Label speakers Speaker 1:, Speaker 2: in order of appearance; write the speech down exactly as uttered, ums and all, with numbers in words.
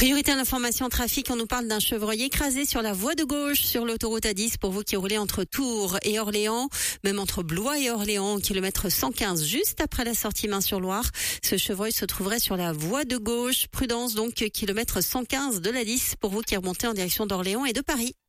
Speaker 1: Priorité à l'information trafic, on nous parle d'un chevreuil écrasé sur la voie de gauche sur l'autoroute A dix pour vous qui roulez entre Tours et Orléans, même entre Blois et Orléans, au kilomètre cent quinze, juste après la sortie Main-sur-Loire. Ce chevreuil se trouverait sur la voie de gauche. Prudence donc, kilomètre cent quinze de l'A dix pour vous qui remontez en direction d'Orléans et de Paris.